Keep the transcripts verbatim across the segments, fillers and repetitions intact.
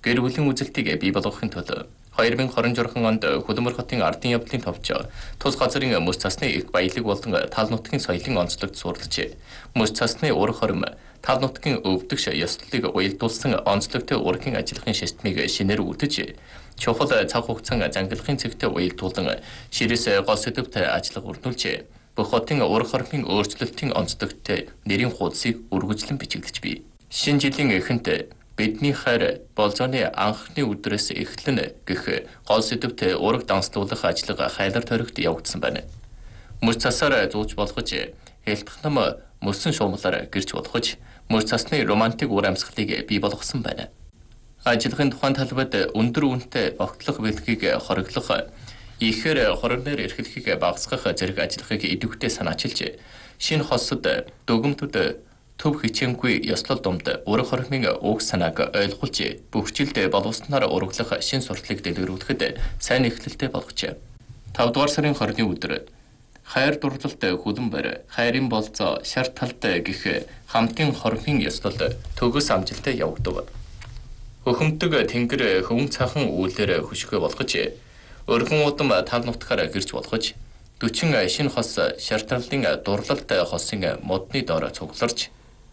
гэр бүлийн үзэлтийг бий болгохын тулд хоёр мың хорин журхан онд Хөдөлмөр хотын ардын явдлын товч тус газрын мөс цасны их баялаг болон тал нутгийн соёлын онцлогт суурилжээ. Мөс цасны ур хорим тал нутгийн өвдөгч ёслолыг уялдуулсан онцлогтой ургийн ажиллахын системийг шинээр үлдэж чухал цаг хугацаанд зангилахын цэгт уялдуулан ширээс гол сэдвт ажиллах үрдүүлжээ. Бүх хотын ур хоримын өөрчлөлтийн онцлогтой нэрийн хуудсыг үргэлжлэн бичигдэж бий. Шинэ жилийн эхэнд бидний хайр болзооны анхны өдрөөс эхлэн гэх гол сэдвт ураг данслуулах ажлыг хайлар тойрогт явагдсан байна. Мөс цасаар зууж болгож хэлтэх нам мөсөн шуумлаар гэрч болгож мөс цасны романтик ур амьсгалыг бий болгосон байна. Ажлын тухайн талбайд өндөр үнэтэй багтлах бэлтгийг хориглох, ихээр хоригноор эрхлэхийг багасгах зэрэг ажлыг идэвхтэй санаачилж, шинэ хосод дүгэмтүүд төв хичээнгүй ёслол думд ураг хоримын уг санааг ойлгуулж, бөхжилд боловсноор урагдлах шинэ сурталыг дэлгэрүүлэхэд сайн эхлэлтэй болгожээ. тавд дугаар сарын хорины өдөр хайр дурлалт хүлэмбэр, хайрын болцоо, шар талд гэх хамтын хоримын ёслол төгс амжилттай явагдав. Хөхөмтөг тэнгэр хөвөн цаахан үүлээр хөшгөө болгож, өргөн удам тал нутгаар гэрч болгож, дөрвөн шинэ хос шартарлын дурлалт хосын модны доор цугларч,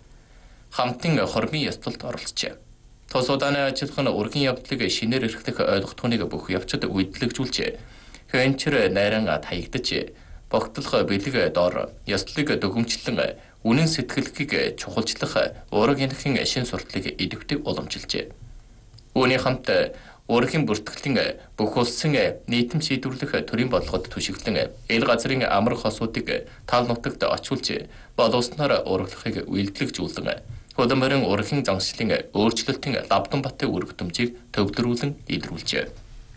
хамтын хоримын ёслолд оролцжээ. Тус удааны ажиллах нь ургийн явдлыг шинээр эрхлэх ойлгохтуныг бүх явцад үйлдэлжүүлжээ. Хэнчэр найран таягдж, богтлох бэлэг доор ёслолыг дөгөмжлөн үнэн сэтгэлгийг чухалчлах ураг янхын шинэ сурталыг идэвхтэй уламжилжээ. Үүний хамт ургийн бүртгэлийн бүх улсын нийтэм шийдвэрлэх төрийн бодлогод түшиглэн эл газрын амар хосуудыг тал нутагт очуулж, боловсноор ураглахыг үйлдэлжүүлэн Хөдөлмөрийн ургийн заншлын өөрчлөлтийн лавдан батын үр хөтөмжийг төвлөрүүлэн илрүүлжээ.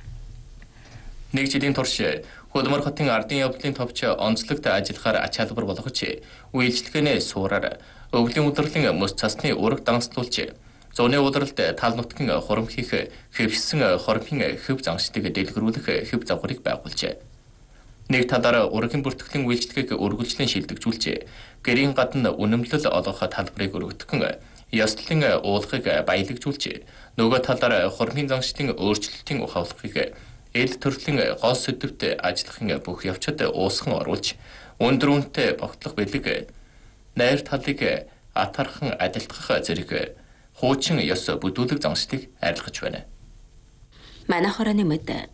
Нэг жилийн турш Хөдөлмөр хотын ардын явдлын товч онцлогт ажиллахаар ач холбогдол болгож, үйлчлэгээний суураар өвлийн удирлын мөс цасны ураг данслуулж, зуны удиралд тал нутгийн хурам хийх хэвшсэн хоримын хэв заншлыг дэлгэрүүлэх хэв загварыг байгуулжээ. Нэг талаараа ургийн бүртгэлийн үйлчлэгийг үргэлжлэн шилдэгжүүлж, гэрийн гадна үнэмлэл олгох талбарыг өргөдгөн ёслолын уулгыг баялагжуулж, нөгөө талаараа хормын заншлын өөрчлөлтийн ухаалгыг эл төрлийн гол сэдвт ажиллахын бүх явцад уусхан оруулж, өндөр үнэтэй богтлох бэлэг найр талыг атархан адилтгах зэрэг хуучин ёс бүдүүлэг заншлыг арилгаж байна. Манай хорооны мэд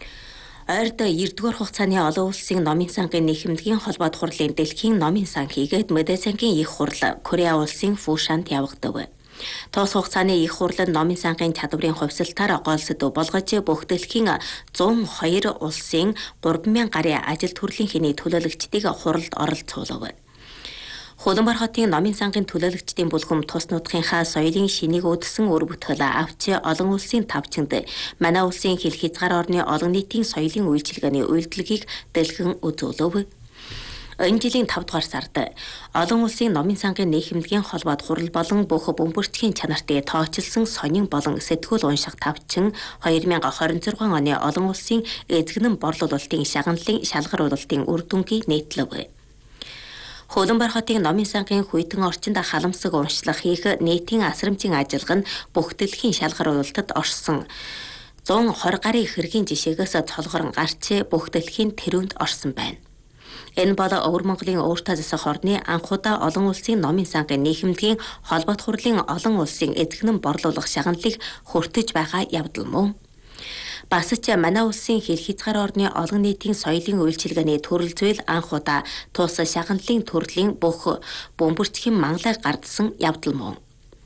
Ойрд ердүгээр хугацааны олон улсын номын сангийн нийгэмдгийн холбоод хурлын дэлхийн номын сан хийгээд Мэдээ сангийн их хурл Кореа улсын Фушанд явагдав. Тоос хугацааны их хурл номын сангийн чадварын хувьсалтаар гол сэдв болгож бүх дэлхийн зуун хоёр улсын гурван мянган гарын ажил төрөлхийний төлөөлөгчдийг хуралд оролцуулав. Хөдөлмөр хотын номын сангийн төлөөлөгчдийн бүлгэм тус нутгийнхаа соёлын шинийг өдсөн өр бүтээл авч олон улсын тавчинд манай улсын хэл хязгаар орны олон нийтийн соёлын үйлчилгээний үйлдэлгийг дэлгэн үзүүлв. Энэ жилийн тавд дугаар сард олон улсын номын сангийн нийгэмдгийн холбоод хурал болон бүх бөмбөрчгийн чанартай тоочилсон сонин болон сэтгүүл унших тавчин хоёр мянган хорин зургаан оны олон улсын эзэгнэн борлуулалтын шагналын шалгаруулалтын үр дүнгийг нийтлэв. Хөдөлмөр хотын номын сангийн хүйтэн орчинд халамсаг уншлах хийх нийтийн асрамжийн ажиллагаа нь бүх дэлхийн шалгаруулалтад орсон. зуун хоёр гарын хэргийн жишээгээс цолгорон гарч бүх дэлхийн тэрүүнд орсон байна. Энэ бол Өвөр Монголын өөртөө засах орны анх удаа олон улсын номын сангийн нийгэмдгийн холбоот хурлын олон улсын эзэгнэн борлуулах шагналыг хүртэж байгаа явдал мөн. Бас ч манай улсын хэл хязгаар орны олон нийтийн соёлын үйлчилгээний төрөл зүйл анх удаа тус шагналын төрлийн бүх бөмбөрчгийн манглайг гардсан явдал мөн.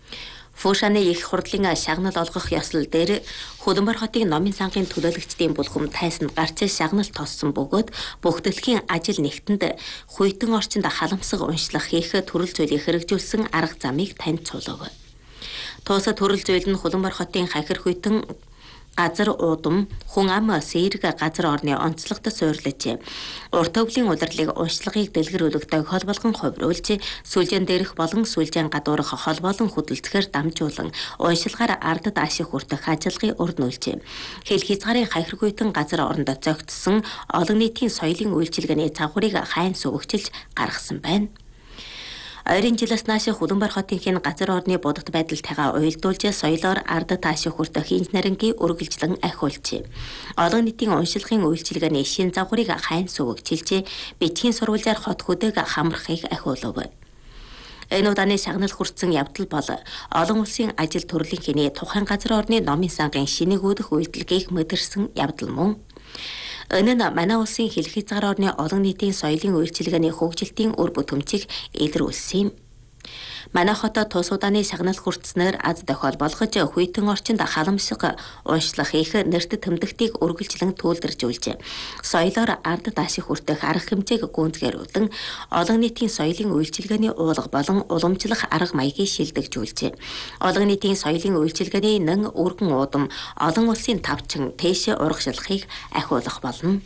Фушаны их хурдлын шагнал олгох ёслол дээр Хөдөлмөр хотын номын сангийн төлөөлөгчдийн бүлгэм тайсанд гарч шагнал тоссон бөгөөд бүх дэлхийн ажил нэгтэнд хүйтэн орчинд халамсаг уншлах хийх төрөл зүйлийг хэрэгжүүлсэн арга замыг танилцуулв. Туус төрөл зүйл нь Хөдөлмөр хотын хахир хүйтэн газар уудам хүн ам сэрэг газар орны онцлогт суйрлаж урт өвлийн удирлыг уншлагыг дэлгэрүүлэх хол болгон хувируулж сүлжээн дээрх болон сүлжээн гадуурх хол болон хөдөлцөөр дамжуулан уншилгаар ардад ашиг хүртэх ажиллагыг өрнүүлж хэл хязгаарын хахиргуйтан газар оронд зогтсон олон нийтийн соёлын үйлчилгээний цагварыг хайн сувгчилж гаргасан байна. Ойрын жилээс нааш Хөлбөмбөр хотынхын газар орны будагт байдалтайгаа уялдуулж соёлоор ард таашиг хүртэх инженерингийн үргэлжлэн ахиулжээ. Олон нийтийн уншилгын үйлчилгээний шин загварыг хайн сүвгчилж, бичгийн сурвалжаар хот хөдөг хамрахыг ахиулав. Энэ удааны шагнал хүртсэн явдал бол олон улсын ажил төрлийнхний тухайн газар орны номын сангийн шинэгүүдэх үйлдэлгийг мэдэрсэн явдал мөн. Энэ нь манай улсын хэлхий цагаар орны олон нийтийн соёлын үйлчилгээний хөгжилтийн үр бүтэмжийг илрүүлсэн юм. Манай хотод тус удааны шагнал хүртснээр аз дохиол болгож хүйтэн орчинд халамшиг уншлах их нэрт тэмдэгтийг үргэлжлэн төлөвлөжүүлж, соёлоор ард таашиг хүртэх арга хэмжээг гүнзгийрүүлэн олон нийтийн соёлын үйлчилгээний уулга болон уламжлах арга маягийг шилдэгжүүлж, олон нийтийн соёлын үйлчилгээний нэн өргөн уудам олон улсын тавчин тээшээ урагшлахыг ахиулах болно.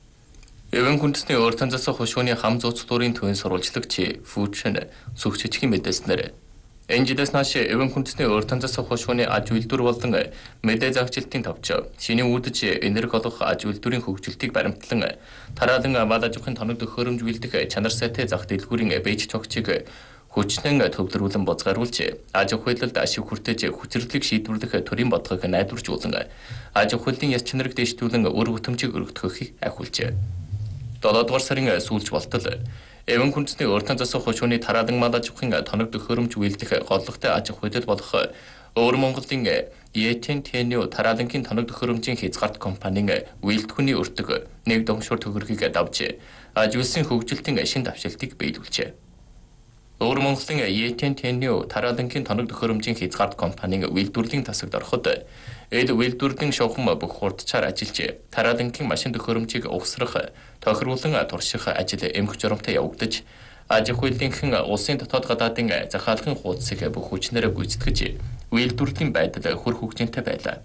Эвэн хүндэсний өөр танзаас хушууны хам зууцлуурын төвийн сурвалжлагч Фүүчэн сүгчичгийн мэдээснээр энэ жилээс нааш эвэн хүндэсний өөр танзаас хушууны аж үйлдвэр болон мэдээ загжилтын товч шиний үүдэж энерги олох аж үйлдвэрийн хөгжилтийг баримтлан тараалан мал аж ахуйн тоног төхөөрөмж бэлдэх чанар сайтай зах дэлгүүрийн бэж цогцыг хүчнэн төвлөрүүлэн боцгааруулж аж ахуйлалд ашиг хүртэж хүчирдлийг шийдвэрлэх төрийн бодлогыг найдваржуулан аж ахуйлын яс чанарыг дэвшүүлэн үр бүтэмжийг өргөдөхийг ахиулжээ. долоодугаар сарын сүүлж болтол эвэн хүндэсний өөр танзаас хушууны тараалан мал аж ахуйн тоног төхөөрөмж үйлдэх голлогтой аж ахуйлал болох Өвөр Монголын Етен Тэню тараалангийн тоног төхөөрөмжийн хязгаарт компанийн үйлдвэрний өртөг нэг домшуур төгрөгийг давж аж үйлсийн хөгжилтийн шин давшилтыг биелүүлжээ. Өвөр Монголын Етен Тэню тараалангийн тоног төхөөрөмжийн хязгаарт компанийн үйлдвэрлэлийн тасагт ороход эд үйлдвэрлэлийн шугам бүх хурдчаар ажиллаж тараалангийн машин төхөөрөмжийг угсрах, тохируулан турших ажил эмх журамтай явагдаж аж ахуйлынхан улсын дотоод гадаадын захиалгын хуудсыг бүх хүчнээр гүйцэтгэж үйлдвэрлэлийн байдал хөр хөгжинтэй байлаа.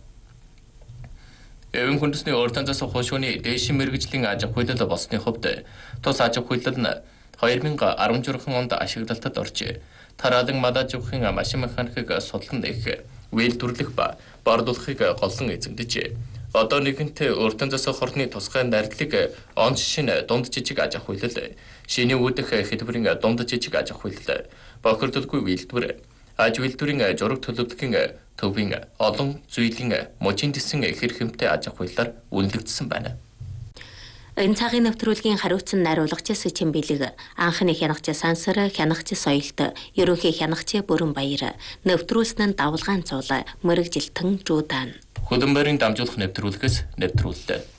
Эвэн хүндэсний өөр танзаас хушууны дээшин мэргэжлийн аж ахуйлал болсны хувьд тус аж ахуйлал нь хоёр мянга арван журхан онд ашиглалтад орж тараалан мал аж ахуйн машин механикийг судлан нээх, үйлдвэрлэх ба борлуулахыг голлон эзэмдэж одоо нэгэнтээ өөр танзаас хорны тусгай найрдлыг он шишин дунд жижиг аж ахуйлал, шиний үүдэх хэлбэрийн дунд жижиг аж ахуйлал, бохирдолгүй үйлдвэр, аж үйлдвэрийн жураг төлөвлөгийн төвийн олон зүйлийн мужийн дэсэн хэр хэмтэй аж ахуйлаар үнэлэгдсэн байна. Энэ цагийн нэвтрүүлгийн хариуцсан найруулагч Сэчин Бэлэг, анхны хянагч Сансар, хянагч Соёлт, ерөнхий хянагч Бүрэн Баяр, нэвтрүүлсэн нь Давлгаан Цуул, мэрэгжилтэн Жуудаан. Хөлбөмбөрийн дамжуулах нэвтрүүлгээс нэвтрүүллээ.